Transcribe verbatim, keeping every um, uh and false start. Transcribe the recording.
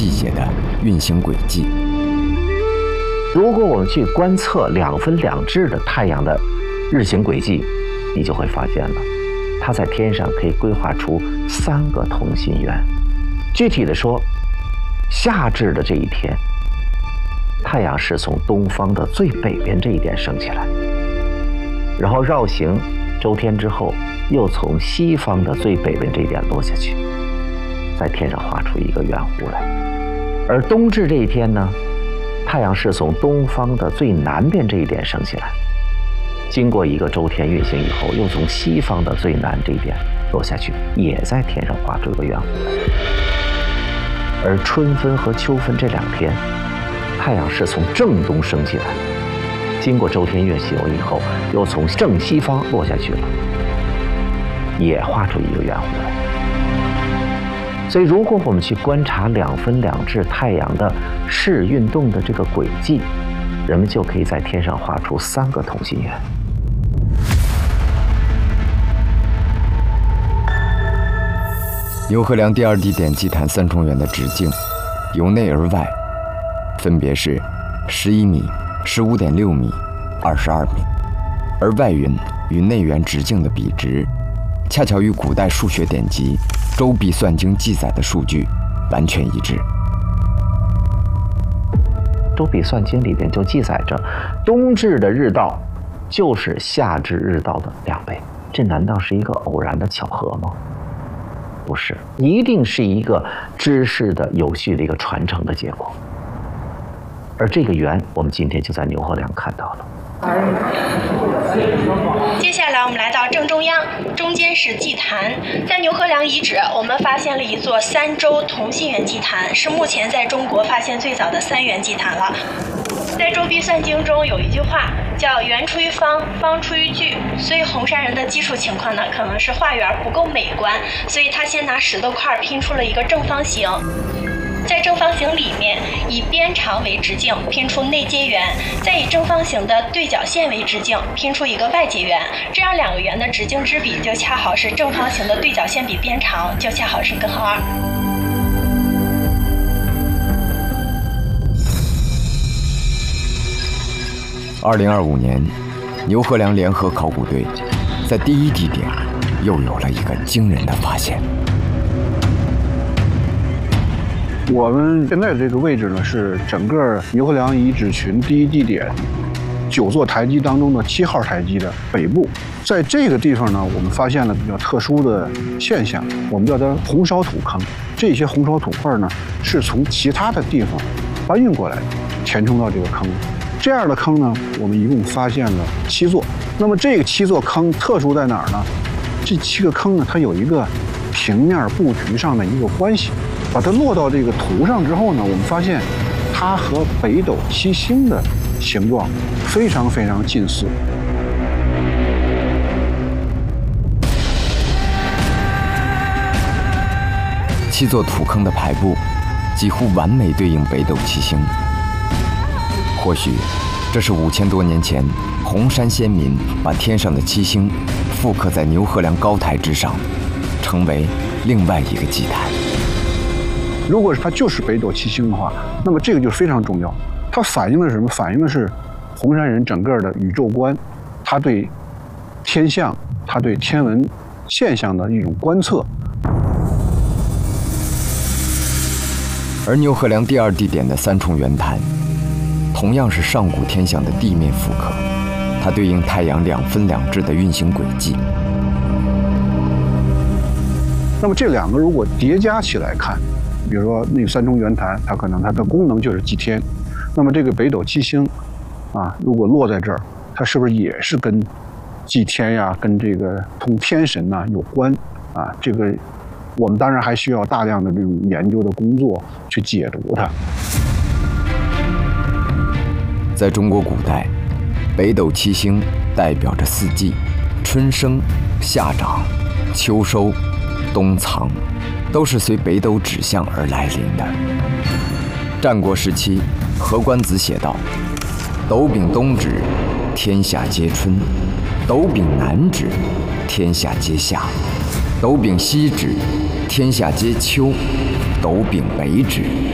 细节的运行轨迹。 如果我们去观测两分两至的太阳的日行轨迹，你就会发现了，它在天上可以规划出三个同心圆。具体的说，夏至的这一天，太阳是从东方的最北边这一点升起来，然后绕行周天之后，又从西方的最北边这一点落下去，在天上画出一个圆弧来。而冬至这一天呢，太阳是从东方的最南边这一点升起来，经过一个周天运行以后，又从西方的最南这一点落下去，也在天上画出一个圆弧来。而春分和秋分这两天，太阳是从正东升起来，经过周天月宿以后，又从正西方落下去了，也画出一个圆弧来。所以，如果我们去观察两分两至太阳的视运动的这个轨迹，人们就可以在天上画出三个同心圆。 牛河梁第二地点祭坛三重圆的直径，由内而外，分别是十一米、十五点六米、二十二米，而外圆与内圆直径的比值，恰巧与古代数学典籍《周髀算经》记载的数据完全一致。 《周髀算经》里边就记载着，冬至的日道就是夏至日道的两倍。这难道是一个偶然的巧合吗？不是，一定是一个知识的有序的一个传承的结果。而这个圆，我们今天就在牛河梁看到了。 接下来我们来到正中央，中间是祭坛。在牛河梁遗址，我们发现了一座三周同心圆祭坛，是目前在中国发现最早的三元祭坛了。在《周髀算经》中有一句话叫“圆出于方，方出于矩”，所以红山人的基础情况呢，可能是画圆不够美观，所以他先拿石头块拼出了一个正方形。在正方形里面，以边长为直径拼出内接圆，再以正方形的对角线为直径拼出一个外接圆，这样两个圆的直径之比就恰好是正方形的对角线比边长，就恰好是根号二。 二零二五年，牛河梁联合考古队在第一地点又有了一个惊人的发现。 我们现在这个位置呢，是整个牛河梁遗址群第一地点九座台基当中的七号台基的北部。在这个地方呢，我们发现了比较特殊的现象，我们叫它红烧土坑。这些红烧土块呢，是从其他的地方搬运过来，填充到这个坑。这样的坑呢，我们一共发现了七座。那么这个七座坑特殊在哪儿呢？这七个坑呢，它有一个平面布局上的一个关系。把它落到这个图上之后呢，我们发现它和北斗七星的形状非常非常近似。 七座土坑的排布几乎完美对应北斗七星。或许这是五千多年前红山先民把天上的七星复刻在牛河梁高台之上，成为另外一个祭坛。 如果它就是北斗七星的话，那么这个就非常重要。它反映的是什么？反映的是红山人整个的宇宙观，他对天象、他对天文现象的一种观测。 而牛河梁第二地点的三重圆坛，同样是上古天象的地面复刻，它对应太阳两分两至的运行轨迹。 那么这两个如果叠加起来看，比如说那个三重圆坛，它可能它的功能就是祭天。那么这个北斗七星，啊，如果落在这儿，它是不是也是跟祭天呀、跟这个通天神呐、有关？啊，这个我们当然还需要大量的这种研究的工作去解读它。 在中国古代，北斗七星代表着四季：春生、夏长、秋收、冬藏，都是随北斗指向而来临的。战国时期，何官子写道：“斗柄东指，天下皆春；斗柄南指，天下皆夏；斗柄西指，天下皆秋；斗柄北指，